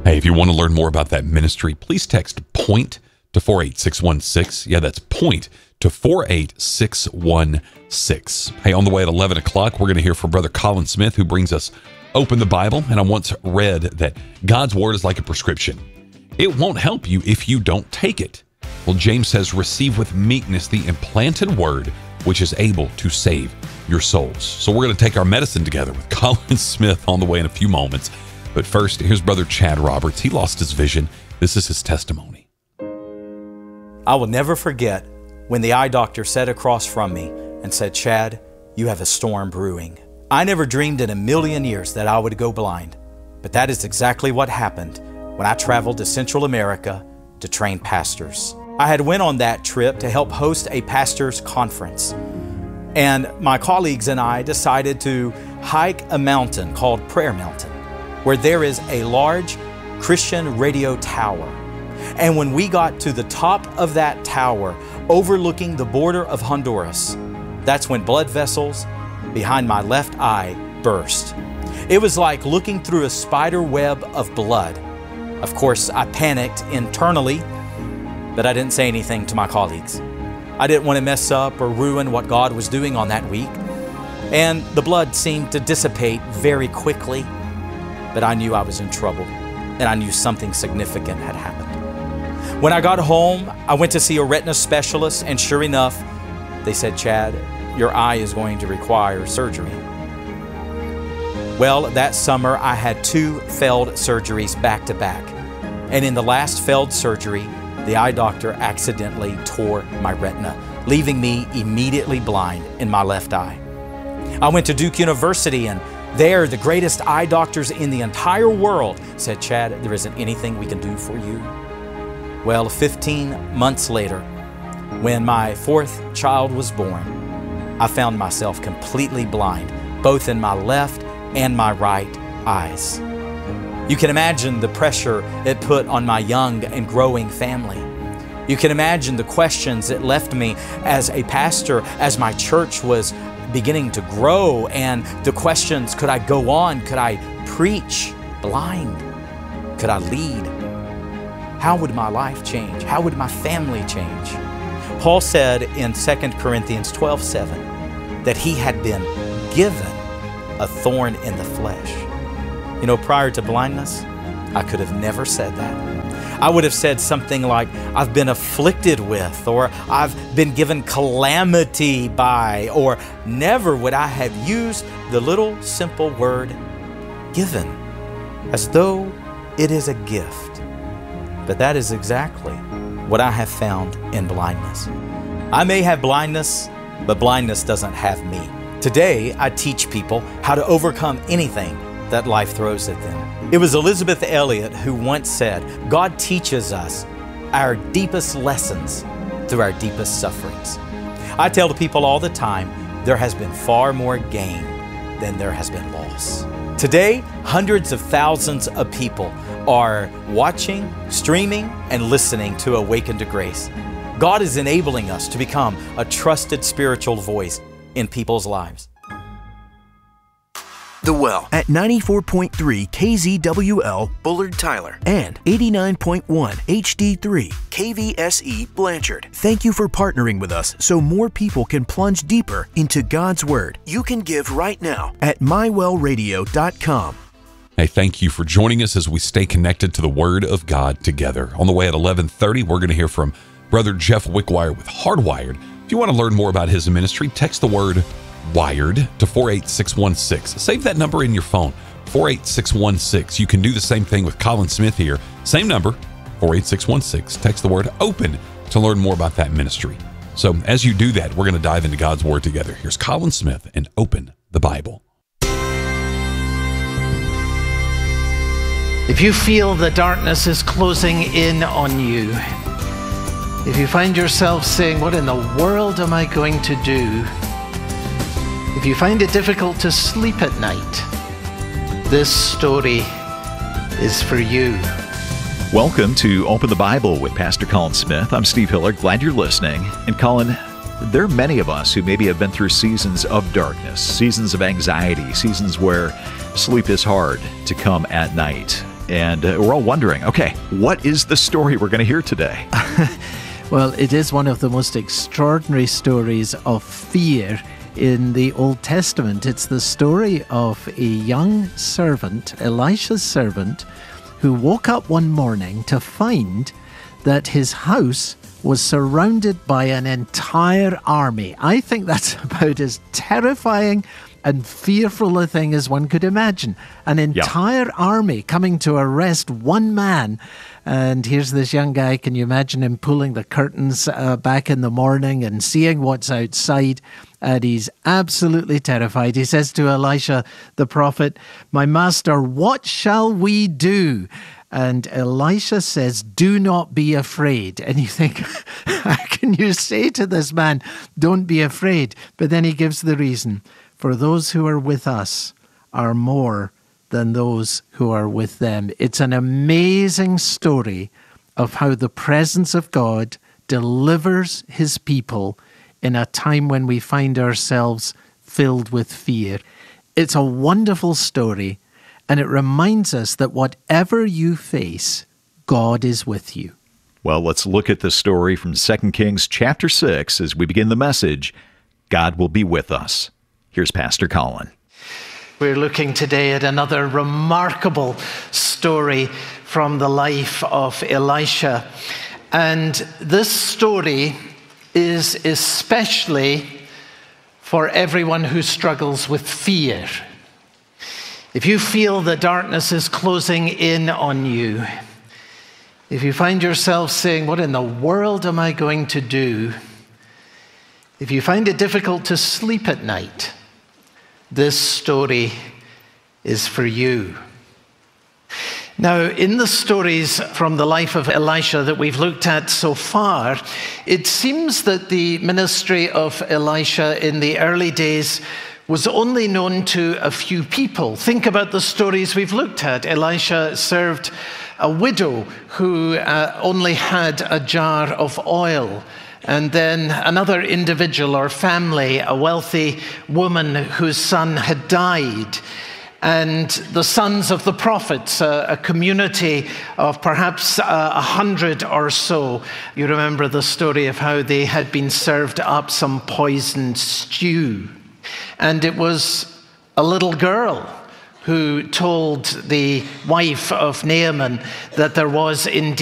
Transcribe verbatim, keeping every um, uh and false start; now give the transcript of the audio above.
Hey, if you want to learn more about that ministry, please text POINT to four eight six one six. Yeah, that's POINT to four eight six one six. Hey, on the way at eleven o'clock, we're going to hear from Brother Colin Smith, who brings us Open the Bible. And I once read that God's Word is like a prescription. It won't help you if you don't take it. Well, James says, receive with meekness the implanted Word, which is able to save your souls. So we're going to take our medicine together with Colin Smith on the way in a few moments. But first, here's Brother Chad Roberts. He lost his vision. This is his testimony. I will never forget when the eye doctor sat across from me and said, Chad, you have a storm brewing. I never dreamed in a million years that I would go blind, but that is exactly what happened when I traveled to Central America to train pastors. I had went on that trip to help host a pastors' conference, and my colleagues and I decided to hike a mountain called Prayer Mountain, where there is a large Christian radio tower. And when we got to the top of that tower, overlooking the border of Honduras, that's when blood vessels behind my left eye burst. It was like looking through a spider web of blood. Of course, I panicked internally, but I didn't say anything to my colleagues. I didn't want to mess up or ruin what God was doing on that week. And the blood seemed to dissipate very quickly, but I knew I was in trouble, and I knew something significant had happened. When I got home, I went to see a retina specialist, and sure enough, they said, Chad, your eye is going to require surgery. Well, that summer I had two failed surgeries back to back. And in the last failed surgery, the eye doctor accidentally tore my retina, leaving me immediately blind in my left eye. I went to Duke University, and there the greatest eye doctors in the entire world said, Chad, there isn't anything we can do for you. Well, fifteen months later, when my fourth child was born, I found myself completely blind, both in my left and my right eyes. You can imagine the pressure it put on my young and growing family. You can imagine the questions it left me as a pastor, as my church was beginning to grow, and the questions, could I go on? Could I preach blind? Could I lead? How would my life change? How would my family change? Paul said in Second Corinthians twelve seven that he had been given a thorn in the flesh. You know, prior to blindness, I could have never said that. I would have said something like, I've been afflicted with, or I've been given calamity by, or never would I have used the little simple word given, as though it is a gift. But that is exactly what I have found in blindness. I may have blindness, but blindness doesn't have me. Today, I teach people how to overcome anything that life throws at them. It was Elizabeth Elliot who once said, God teaches us our deepest lessons through our deepest sufferings. I tell the people all the time, there has been far more gain than there has been loss. Today, hundreds of thousands of people are watching, streaming, and listening to Awaken to Grace. God is enabling us to become a trusted spiritual voice in people's lives. The Well at ninety-four point three K Z W L Bullard Tyler and eighty-nine point one H D three K V S E Blanchard. Thank you for partnering with us so more people can plunge deeper into God's Word. You can give right now at my well radio dot com. Hey, thank you for joining us as we stay connected to the Word of God together. On the way at eleven thirty, we're going to hear from Brother Jeff Wickwire with Hardwired. If you want to learn more about his ministry, text the word WIRED to four eight six one six. Save that number in your phone, four eight six one six. You can do the same thing with Colin Smith here. Same number, four eight six one six. Text the word OPEN to learn more about that ministry. So as you do that, we're going to dive into God's Word together. Here's Colin Smith and Open the Bible. If you feel the darkness is closing in on you, if you find yourself saying, what in the world am I going to do? If you find it difficult to sleep at night, this story is for you. Welcome to Open the Bible with Pastor Colin Smith. I'm Steve Hiller. Glad you're listening. And Colin, there are many of us who maybe have been through seasons of darkness, seasons of anxiety, seasons where sleep is hard to come at night. And uh, we're all wondering, okay, what is the story we're going to hear today? Well, it is one of the most extraordinary stories of fear in the Old Testament. It's the story of a young servant, Elisha's servant, who woke up one morning to find that his house was surrounded by an entire army. I think that's about as terrifying and fearful a thing as one could imagine. An entire yeah. army coming to arrest one man. And here's this young guy. Can you imagine him pulling the curtains uh, back in the morning and seeing what's outside? And he's absolutely terrified. He says to Elisha, the prophet, "My master, what shall we do?" And Elisha says, "Do not be afraid." And you think, how can you say to this man, don't be afraid? But then he gives the reason. For those who are with us are more than those who are with them. It's an amazing story of how the presence of God delivers his people in a time when we find ourselves filled with fear. It's a wonderful story. And it reminds us that whatever you face, God is with you. Well, let's look at the story from Second Kings chapter six as we begin the message, God will be with us. Here's Pastor Colin. We're looking today at another remarkable story from the life of Elisha. And this story is especially for everyone who struggles with fear. If you feel the darkness is closing in on you, if you find yourself saying, what in the world am I going to do? If you find it difficult to sleep at night, this story is for you. Now, in the stories from the life of Elisha that we've looked at so far, it seems that the ministry of Elisha in the early days was only known to a few people. Think about the stories we've looked at. Elisha served a widow who uh, only had a jar of oil. And then another individual or family, a wealthy woman whose son had died. And the sons of the prophets, a, a community of perhaps uh, a hundred or so. You remember the story of how they had been served up some poisoned stew. And it was a little girl who told the wife of Naaman that there was indeed